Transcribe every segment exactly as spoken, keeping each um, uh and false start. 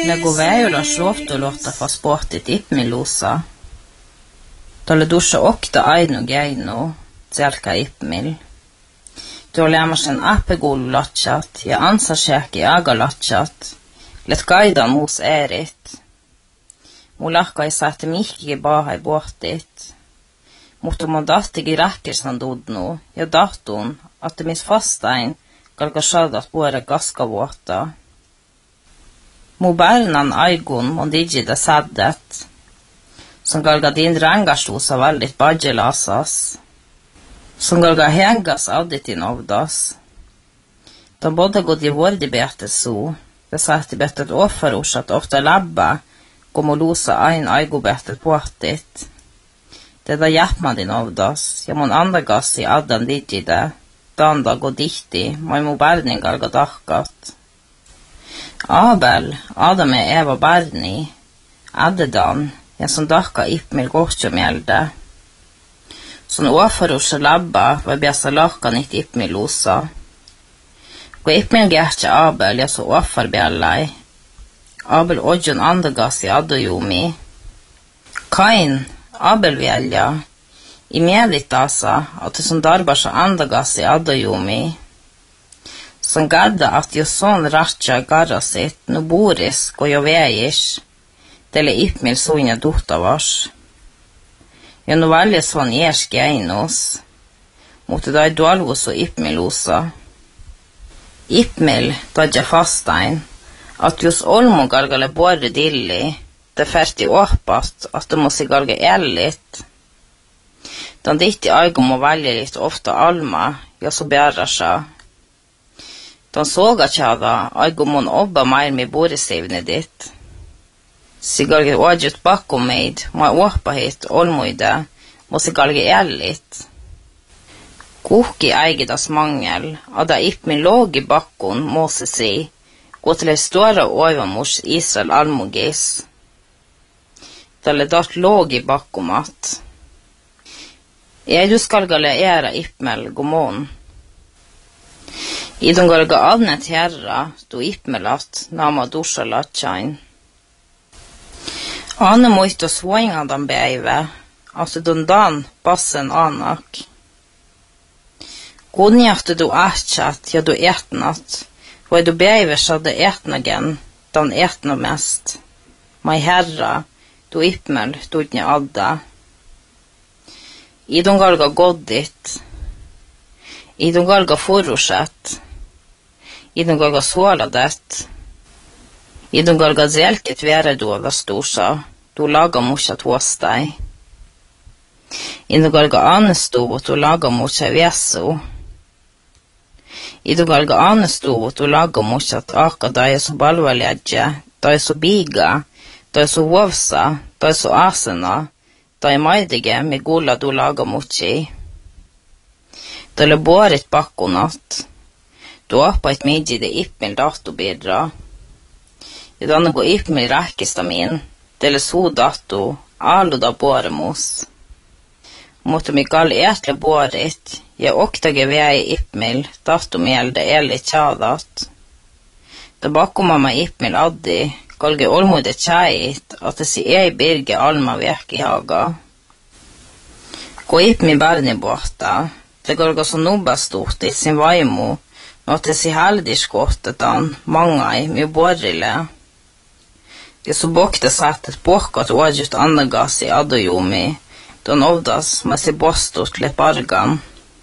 Legovejolla slåftolåta fa sportit ipmilusa. Tolle dusha okta aino geino, tselka ipmil. Tuo lämmäsen appegulu latchat ja ansasjäki aga latchat. Let kaida muus erit. Mulahka ei saate mihkigi bahai pohtit. Mutta mun dahtigi rähkirsan dudnu ja dahtun, että mis fastain kalka shadat puore kaskavuotta. Mu bärnan aigun mun digida saddet, som galga din rangastusa väldigt badgelasas, som galga hängas auditin avdas. De båda god i vårdibetet så, det satt i betet offerorsat ofta labba, kom och losa ein aigubetet påttigt. Det där hjärtman din avdas, jag mon andagas i addan digida, danda gå dikti, mai mu bärning galga dachkat. Abel, Adam och Eva Barni, Adedan, en som dacka ipmil gårdsomjälde. Som åfarorsa labba var bästa lakan i ipmilosa. Gå ipmil gärtja Abel, jag så åfarbjällaj. Abel odjon andagas i adojomi. Kain, Abel välja, i mielitasa, att det som darbarsa andagas i adojomi. Som gadda att jo son ratcha garrasit, no boris go jo veish, tele ipmil suinja duhtavas. Jo no valje son erski einos, mutta dai dualvus och ipmilusa. Ipmil tadja fastain, att jos olmo galgale borre dilli, det färti åpat att de måste galga ellit. Den ditt i aigom och valje litt ofta alma, jo så bärrasja. De såga tjada, aigomon obba mair med boresivne ditt. Sigalge ådjut bakom meid, ma åpa hit, olmoide, må sigalge ellit. Kuhki eigidas mangel, ada ipmin låg i bakkon, må se si, gå til ei stora oivamors Israel almogis. Dalle dat låg i bakkomat. Jeg du skalgale era ipmel gomon. I de galga avnet herra, do ipmelat, nama dusha latchain. Ane moito svoinga dan beive, altså don dan bassen anak. Gonjakte du atchat, ja du etnat, og du beive shadde etnagen, dan etna mest. Mai herra, du ipmel, dudne adda. I de galga goddit, i de galga forrosett, i de galga såladet, i de galga zelket vere dova storsa, du laga mushat hos deg. I de galga anestov, du laga mushat veso. I de galga anestov, du laga mushat aka deg så balvaledje, deg så biga, deg så vovsa, deg så asena, deg maidige med gola du laga muchi. Dele borit bakkonat. Du apa ett midje det ipmil datobidra. I denne gå ipmil räckista min. Dele so dato. Alu da boremos. Måtte mi gal etle borit. Jeg oktage vei ipmil. Dato melde eli tjadat. Da bakkomama ipmil addi. Galge olmode tjait. At det si ei birge alma vek i haga. Gå ipmil barni båta. Det går så nobba stort i sin vaimo, och det ser halvdigt skottet an, många i med borrile. Det så bokte satt ett bokat ådjut andagas i adojomi, då novdas med sig bostort till bargan.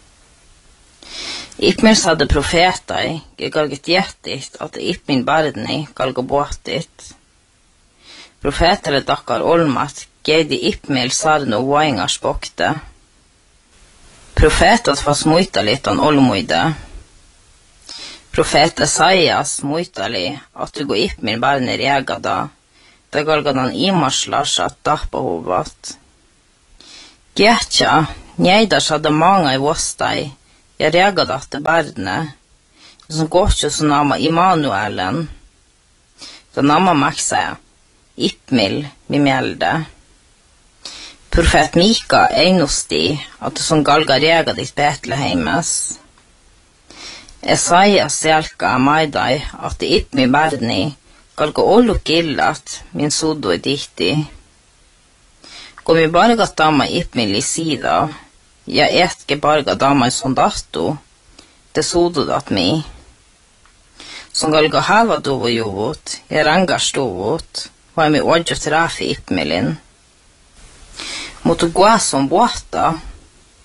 Ipmils hade profeta i, galget jättigt att ipmin barni galga båtit. Profetare dackar olmat, gedi ipmil sarno vaingars bokte. Profetat var smuitalit an olmoide. Profet Esaias smuitali at du går ipmin barni regada, da galgadan imarslas at dappa hovat. Getja, njeidas hadde mange i vostai, jeg regada at det barne, som gått jo så nama Immanuelen. Da nama maksa, ipmil mi melde. Profet Mika einosti at du som galga rega ditt Betleheimes. Esaias selka maidai at det ipmi barni Kalko olu killat, min sudu i dihti. Kun mi barga dama ipmili sida, ja etke barga dama i sondahtu, te sudu dat mi. Som kalko hava duvo juvut, ja rangas duvut, vai mi odjo trafi ipmilin. Mutta guas on vuotta,